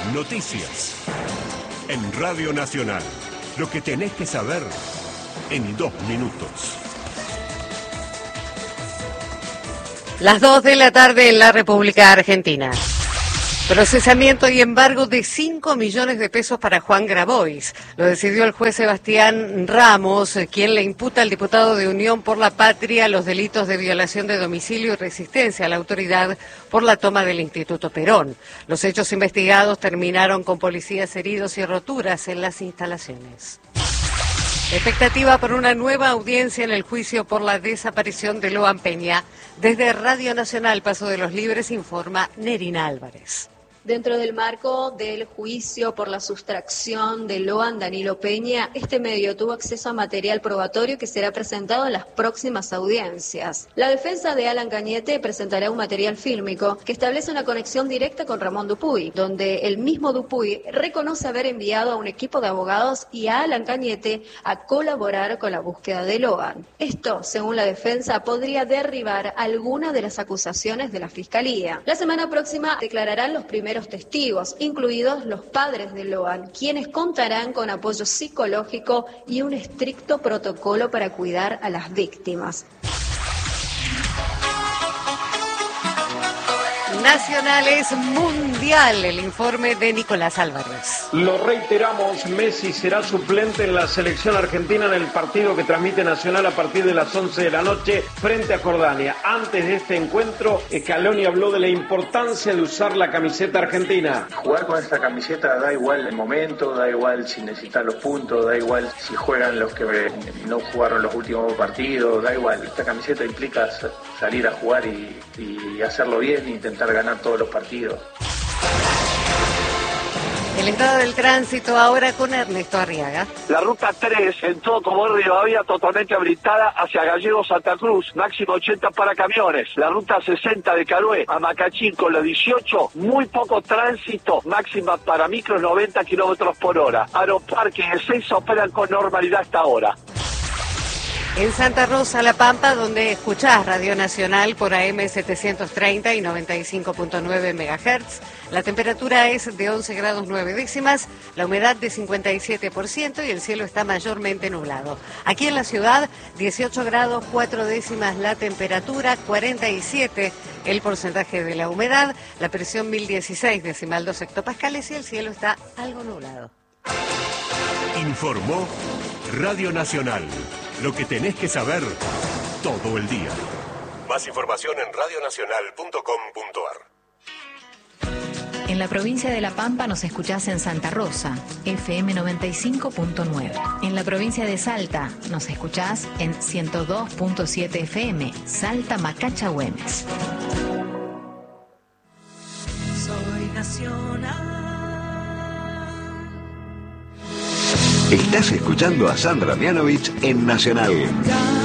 Noticias. En Radio Nacional. Lo que tenés que saber en 2 minutos. Las 2 de la tarde en la República Argentina. Procesamiento y embargo de 5 millones de pesos para Juan Grabois. Lo decidió el juez Sebastián Ramos, quien le imputa al diputado de Unión por la Patria los delitos de violación de domicilio y resistencia a la autoridad por la toma del Instituto Perón. Los hechos investigados terminaron con policías heridos y roturas en las instalaciones. Expectativa por una nueva audiencia en el juicio por la desaparición de Loan Peña. Desde Radio Nacional Paso de los Libres informa Nerina Álvarez. Dentro del marco del juicio por la sustracción de Loan Danilo Peña, este medio tuvo acceso a material probatorio que será presentado en las próximas audiencias. La defensa de Alan Cañete presentará un material fílmico que establece una conexión directa con Ramón Dupuy, donde el mismo Dupuy reconoce haber enviado a un equipo de abogados y a Alan Cañete a colaborar con la búsqueda de Loan. Esto, según la defensa, podría derribar alguna de las acusaciones de la Fiscalía. La semana próxima declararán los primeros testigos, incluidos los padres de Loan, quienes contarán con apoyo psicológico y un estricto protocolo para cuidar a las víctimas. Nacionales Mundial, el informe de Nicolás Álvarez. Lo reiteramos, Messi será suplente en la selección argentina en el partido que transmite Nacional a partir de las 11 de la noche frente a Jordania. Antes de este encuentro, Scaloni habló de la importancia de usar la camiseta argentina. Jugar con esta camiseta da igual el momento, da igual si necesitan los puntos, da igual si juegan los que no jugaron los últimos partidos, da igual. Esta camiseta implica salir a jugar y hacerlo bien e intentar ganar todos los partidos. El estado del tránsito ahora con Ernesto Arriaga. La ruta 3 entró como Rivadavia totalmente habilitada hacia Gallego Santa Cruz, máximo 80 para camiones. La ruta 60 de Carué a Macachín con la 18, muy poco tránsito, máxima para micros 90 kilómetros por hora. Aeroparque y Ezeiza operan con normalidad hasta ahora. En Santa Rosa, La Pampa, donde escuchás Radio Nacional por AM 730 y 95.9 MHz, la temperatura es de 11 grados 9 décimas, la humedad de 57% y el cielo está mayormente nublado. Aquí en la ciudad, 18 grados 4 décimas la temperatura, 47 el porcentaje de la humedad, la presión 1016 decimal 2 hectopascales y el cielo está algo nublado. Informó Radio Nacional. Lo que tenés que saber todo el día. Más información en radionacional.com.ar. En la provincia de La Pampa nos escuchás en Santa Rosa, FM 95.9. En la provincia de Salta nos escuchás en 102.7 FM, Salta Macacha Güemes. Soy nacional. Estás escuchando a Sandra Mianovich en Nacional.